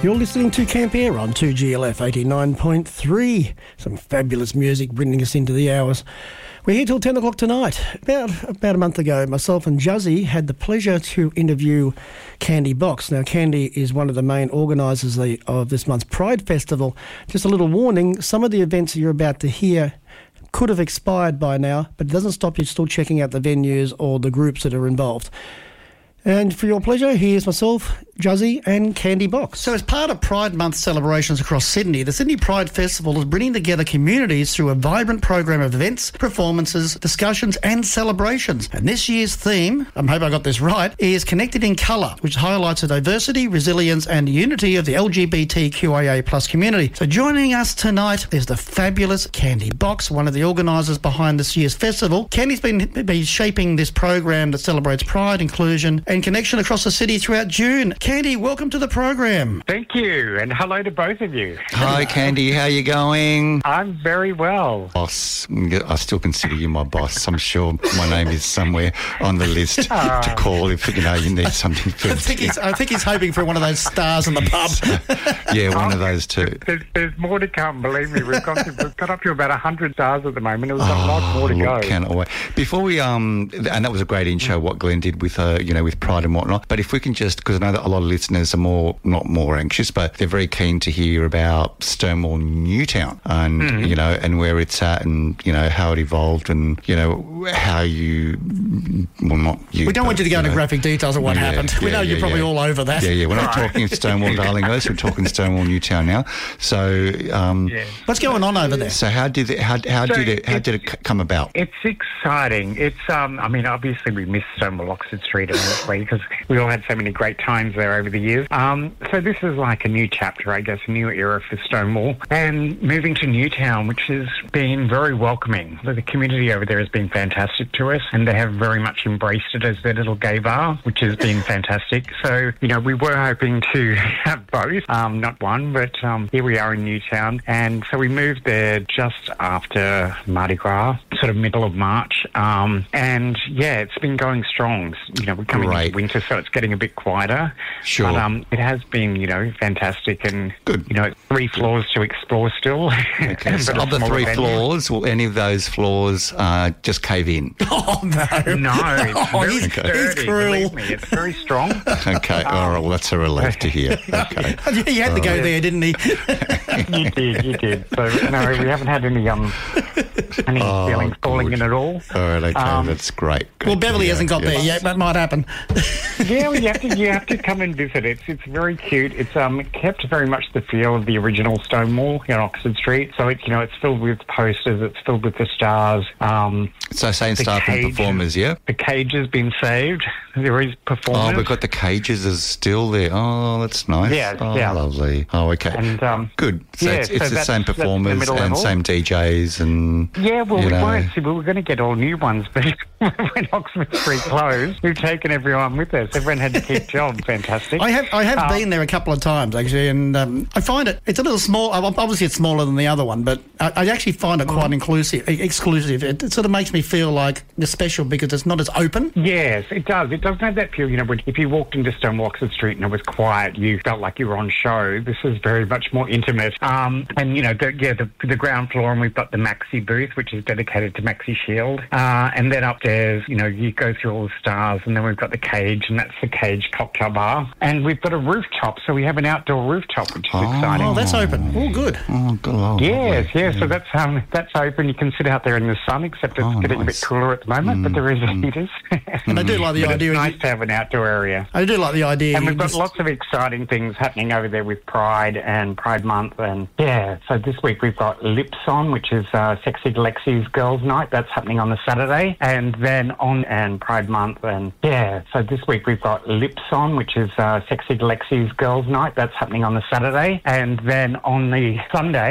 You're listening to Camp Air on 2GLF 89.3. Some fabulous music bringing us into the hours. We're here till 10 o'clock tonight. About a month ago, myself and Juzzy had the pleasure to interview Candy Box. Now, Candy is one of the main organisers of this month's Pride Festival. Just a little warning, some of the events you're about to hear could have expired by now, but it doesn't stop you still checking out the venues or the groups that are involved. And for your pleasure, here's myself, Juzzy and Candy Box. So as part of Pride Month celebrations across Sydney, the Sydney Pride Festival is bringing together communities through a vibrant program of events, performances, discussions and celebrations. And this year's theme, I hope I got this right, is Connected in Colour, which highlights the diversity, resilience and unity of the LGBTQIA plus community. So joining us tonight is the fabulous Candy Box, one of the organisers behind this year's festival. Candy's been shaping this program that celebrates pride, inclusion and connection across the city throughout June. Candy, welcome to the program. Thank you, and hello to both of you. Hi, Candy. How you going? I'm very well. Boss. I still consider you my boss. I'm sure my name is somewhere on the list to call if you need something. I think he's hoping for one of those stars in the pub. Yeah, one of those too. There's more to come, believe me. We've got up to about 100 stars at the moment. We've got a lot more to go. Cannot wait. Before we and that was a great intro what Glenn did with with Pride and whatnot. But if we can just, because I know that a lot of listeners are not more anxious, but they're very keen to hear about Stonewall Newtown and and where it's at and how it evolved and how you not you. We don't want you to go into graphic details of what happened. We know you're probably all over that. Yeah. We're not talking Stonewall Darlinghurst. We're talking Stonewall Newtown now. So what's going on over there? So how did it come about? It's exciting. It's obviously we miss Stonewall Oxford Street immensely because we all had so many great times there over the years. So this is like a new chapter, I guess, a new era for Stonewall. And moving to Newtown, which has been very welcoming. The community over there has been fantastic to us, and they have very much embraced it as their little gay bar, which has been fantastic. So, we were hoping to have both, not one, but here we are in Newtown. And so we moved there just after Mardi Gras, sort of middle of March. It's been going strong. We're coming into winter, so it's getting a bit quieter. Sure. But it has been, fantastic and, good. 3 floors to explore still. Okay. So of the 3 floors, will any of those floors just cave in? Oh, no. No. It's very sturdy, he's cruel. believe me. It's very strong. Okay. All right. Well, that's a relief to hear. Okay. He had to go there, didn't he? You did. So, no, we haven't had any feelings falling in at all. All right. Okay. That's great. Well, Beverly hasn't got there yet. That might happen. Yeah, well, you have to come and visit. It's very cute. It's kept very much the feel of the original Stonewall on Oxford Street. So it's filled with posters. It's filled with the stars. So saying staff and performers, yeah. The cage has been saved. There is performers. Oh, we've got the cages is still there. Oh, that's nice. Yeah, lovely. Oh, okay. And good. So it's the same performers and same DJs and we weren't. We were going to get all new ones, but when Oxford Street closed, we've taken everyone with us. Everyone had to keep jobs. Fantastic. I have been there a couple of times actually, and I find it's a little small. Obviously, it's smaller than the other one, but I actually find it quite exclusive. It sort of makes me feel like it's special because it's not as open. Yes, it does. It doesn't have that feel. If you walked into Stonewall Oxford Street and it was quiet, you felt like you were on show. This is very much more intimate. The ground floor, and we've got the Maxi booth, which is dedicated to Maxi Shield. And then upstairs, you go through all the stars, and then we've got the cage, and that's the Cage cocktail bar. And we've got a rooftop, so we have an outdoor rooftop, which is exciting. Oh, that's open. Oh, good. Oh, good. Yes. So that's open. You can sit out there in the sun, except it's getting a bit cooler at the moment, but there is heaters. And I do like the idea. It's nice to have an outdoor area. I do like the idea. And we've got lots of exciting things happening over there with Pride and Pride Month. And so this week we've got Lips On, which is Sexy Lexi's Girls Night. That's happening on the Saturday. And then and Pride Month. And so this week we've got Lips On, which is Sexy Lexi's Girls Night. That's happening on the Saturday. And then on the Sunday,